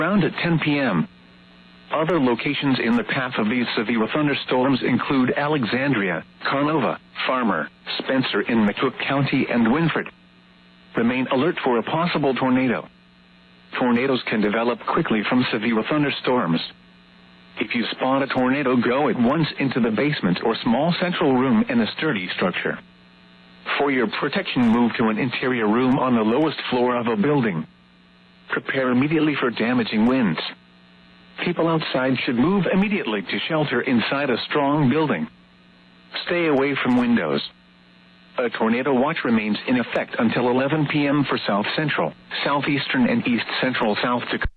around at 10 p.m. Other locations in the path of these severe thunderstorms include Alexandria, Carnova, Farmer, Spencer in McCook County, and Winford. Remain alert for a possible tornado. Tornadoes can develop quickly from severe thunderstorms. If you spot a tornado, go at once into the basement or small central room in a sturdy structure. For your protection, move to an interior room on the lowest floor of a building. Prepare immediately for damaging winds. People outside should move immediately to shelter inside a strong building. Stay away from windows. A tornado watch remains in effect until 11 p.m. for South Central, Southeastern, and East Central South Dakota.